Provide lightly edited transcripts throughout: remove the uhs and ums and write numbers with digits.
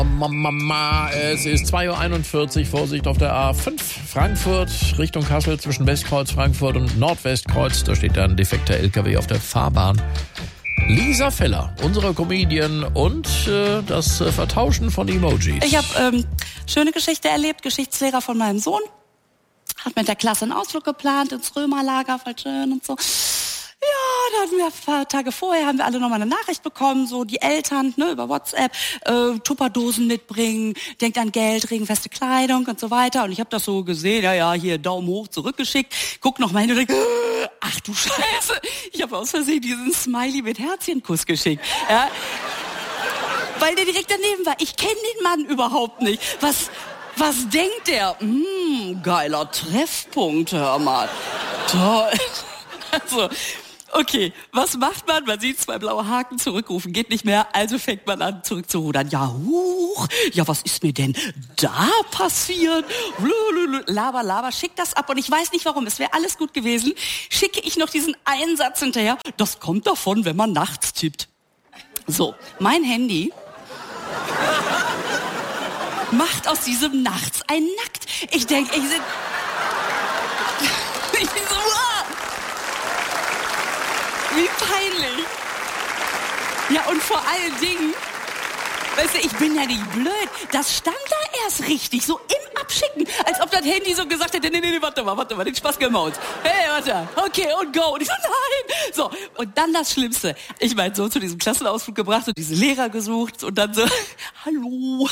Mama, es ist 2.41 Uhr, Vorsicht auf der A5 Frankfurt Richtung Kassel zwischen Westkreuz Frankfurt und Nordwestkreuz. Da steht ein defekter LKW auf der Fahrbahn. Lisa Feller, unsere Comedian und das Vertauschen von Emojis. Ich habe schöne Geschichte erlebt, Geschichtslehrer von meinem Sohn. Hat mit der Klasse einen Ausflug geplant ins Römerlager, voll schön und so. Ja, da hatten wir ein paar Tage vorher, haben wir alle nochmal eine Nachricht bekommen, so die Eltern, ne, über WhatsApp, Tupperdosen mitbringen, denkt an Geld, regenfeste Kleidung und so weiter. Und ich habe das so gesehen, ja, hier Daumen hoch zurückgeschickt, guck noch mal hin und denk, ach du Scheiße, ich habe aus Versehen diesen Smiley mit Herzchenkuss geschickt. Ja, weil der direkt daneben war. Ich kenne den Mann überhaupt nicht. Was denkt der? Geiler Treffpunkt, hör mal. Toll. Also, okay, was macht man? Man sieht 2 blaue Haken, zurückrufen geht nicht mehr, also fängt man an zurückzurudern. Ja, huch, ja, was ist mir denn da passiert? Laber, schick das ab und ich weiß nicht warum, es wäre alles gut gewesen. Schicke ich noch diesen einen Satz hinterher, das kommt davon, wenn man nachts tippt. So, mein Handy macht aus diesem nachts ein Nackt. Ich denke, ich bin so, wie peinlich. Ja, und vor allen Dingen, weißt du, ich bin ja nicht blöd. Das stand da erst richtig, so im Abschicken. Als ob das Handy so gesagt hätte, nee, warte mal, den Spaß gemacht. Hey, warte, okay, und go. Und ich so, nein. So, und dann das Schlimmste. Ich mein Sohn zu diesem Klassenausflug gebracht und diese Lehrer gesucht und dann so, hallo,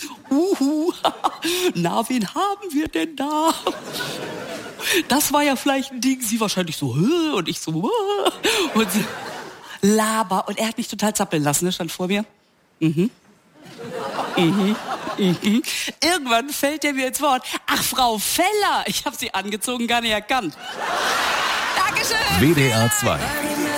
na, wen haben wir denn da? Das war ja vielleicht ein Ding, sie wahrscheinlich so, und ich so, und so, Laber. Und er hat mich total zappeln lassen, ne, stand vor mir. Irgendwann fällt er mir ins Wort. Ach, Frau Feller, ich habe sie angezogen, gar nicht erkannt. Dankeschön. WDR 2.